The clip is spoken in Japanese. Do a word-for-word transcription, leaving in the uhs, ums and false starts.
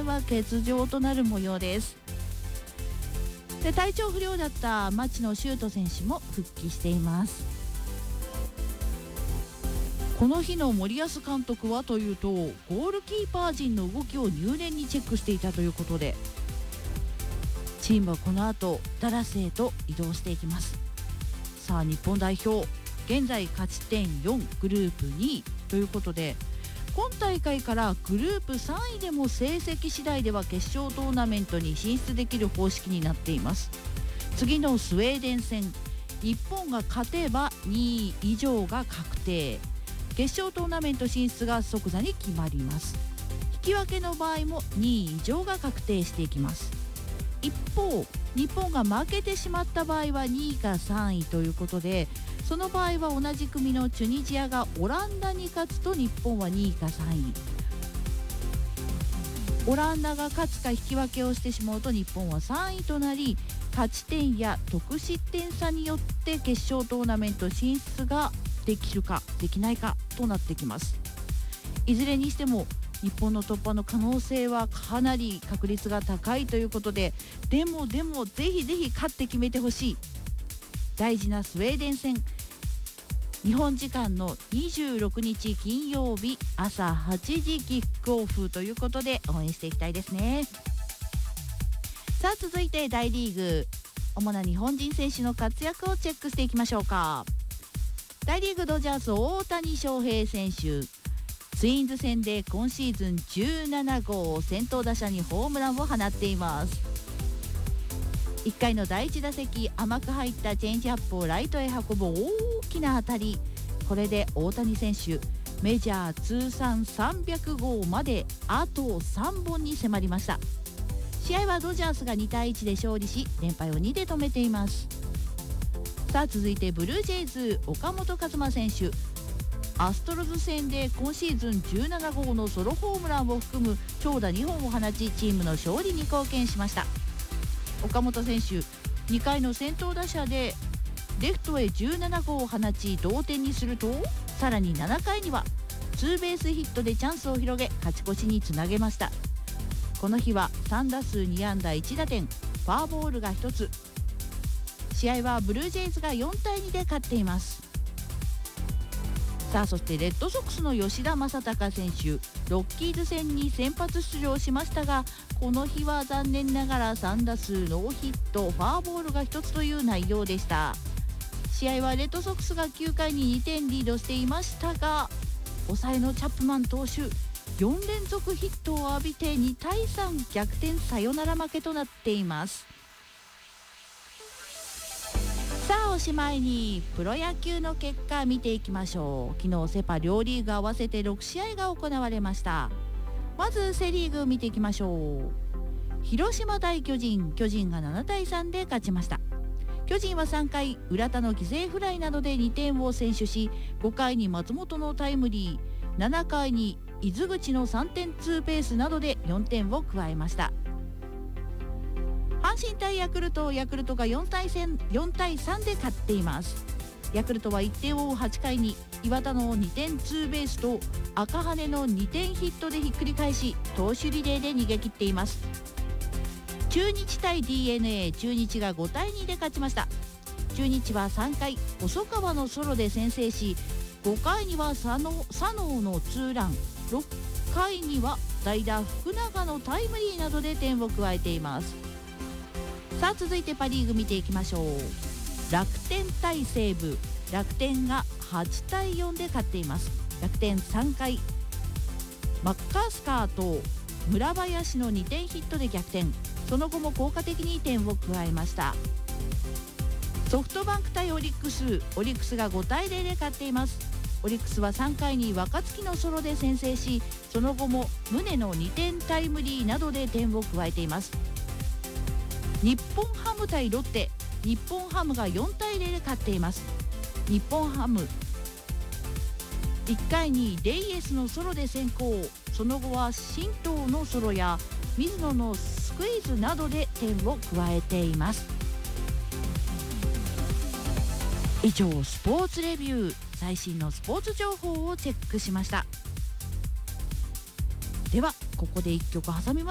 合は欠場となる模様です。で体調不良だった町野修斗選手も復帰しています。この日の森保監督はというと、ゴールキーパー陣の動きを入念にチェックしていたということで、チームはこの後ダラスへと移動していきます。さあ日本代表、現在勝ち点よん、グループにいということで、今大会からグループさんいでも成績次第では決勝トーナメントに進出できる方式になっています。次のスウェーデン戦、日本が勝てばにい以上が確定、決勝トーナメント進出が即座に決まります。引き分けの場合もにい以上が確定していきます。一方、日本が負けてしまった場合はにいかさんいということで、その場合は同じ組のチュニジアがオランダに勝つと日本はにいかさんい、オランダが勝つか引き分けをしてしまうと日本はさんいとなり、勝ち点や得失点差によって決勝トーナメント進出ができるかできないかとなってきます。いずれにしても日本の突破の可能性はかなり確率が高いということで、でもでもぜひぜひ勝って決めてほしい大事なスウェーデン戦、日本時間のにじゅうろくにち金曜日朝はちじキックオフということで応援していきたいですね。さあ続いて大リーグ、主な日本人選手の活躍をチェックしていきましょうか。大リーグドジャース大谷翔平選手、ツインズ戦で今シーズンじゅうななごう先頭打者にホームランを放っています。いっかいのだいいち打席、甘く入ったチェンジアップをライトへ運ぶ大きな当たり、これで大谷選手メジャー通算さんびゃくごうまであとさんぼんに迫りました。試合はドジャースがにたいいちで勝利し、連敗をにで止めています。さあ続いてブルージェイズ岡本和真選手、アストロズ戦で今シーズンじゅうななごうのソロホームランを含む長打にほんを放ち、チームの勝利に貢献しました。岡本選手、にかいの先頭打者でレフトへじゅうななごうを放ち同点にすると、さらにななかいにはツーベースヒットでチャンスを広げ勝ち越しにつなげました。この日はさんだすうにあんだいちだてん、フォアボールがひとつ。試合はブルージェイズがよんたいにで勝っています。さあそしてレッドソックスの吉田正尚選手、ロッキーズ戦に先発出場しましたが、この日は残念ながらさんだすうノーヒット、フォアボールがひとつという内容でした。試合はレッドソックスがきゅうかいににてんリードしていましたが、抑えのチャップマン投手よんれんぞくヒットを浴びてにたいさん逆転サヨナラ負けとなっています。さあおしまいにプロ野球の結果見ていきましょう。昨日セパ両リーグ合わせてろくしあいが行われました。まずセリーグ見ていきましょう。広島対巨人、巨人がななたいさんで勝ちました。巨人はさんかい浦田の犠牲フライなどでにてんを先取し、ごかいに松本のタイムリー、ななかいに伊豆口のさんてんツーベースなどでよんてんを加えました。阪神対ヤクルト、ヤクルトがよんたいさんで勝っています。ヤクルトはいってんを追うはちかいに岩田のにてんツーベースと赤羽のにてんヒットでひっくり返し、投手リレーで逃げ切っています。中日対 ディーエヌエー、中日がごたいにで勝ちました。中日はさんかい細川のソロで先制し、ごかいには佐野、佐野のツーラン、ろっかいには代打福永のタイムリーなどで点を加えています。さあ続いてパ・リーグ見ていきましょう。楽天対西武、楽天がはちたいよんで勝っています。楽天さんかいマッカースカーと村林のにてんヒットで逆転、その後も効果的に点を加えました。ソフトバンク対オリックス、オリックスがごたいゼロで勝っています。オリックスはさんかいに若月のソロで先制し、その後も宗のにてんタイムリーなどで点を加えています。日本ハム対ロッテ、日本ハムがよんたいゼロで勝っています。日本ハムいっかいにレイエスのソロで先行、その後は新藤のソロや水野のスクイズなどで点を加えています。以上スポーツレビュー、最新のスポーツ情報をチェックしました。ではここでいっきょく挟みます。